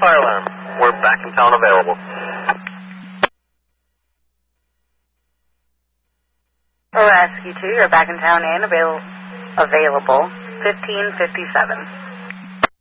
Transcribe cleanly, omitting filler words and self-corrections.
fire alarm. We're back in town available. Rescue 2, you're back in town and available. 1557.